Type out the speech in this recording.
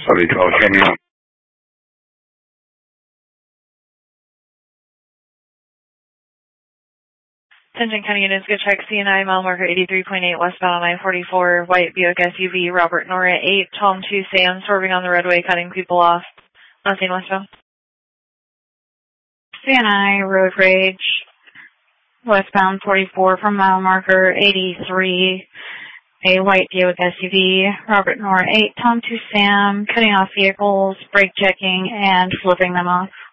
Sorry, 12, can you? Attention County units, good check. CNI mile marker 83.8 westbound on I-44, white Buick SUV, Robert Nora 8, Tom 2 Sam, swerving on the roadway, cutting people off. Nothing westbound. CNI road rage, westbound 44 from mile marker 83, a white Buick SUV, Robert Nora 8, Tom 2 Sam, cutting off vehicles, brake checking, and flipping them off.